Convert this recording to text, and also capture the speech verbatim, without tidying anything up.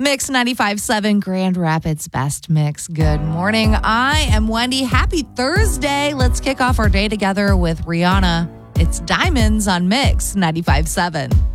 Mix ninety-five point seven, Grand Rapids Best Mix. Good morning. I am Wendy. Happy Thursday. Let's kick off our day together with Rihanna. It's Diamonds on Mix ninety-five point seven.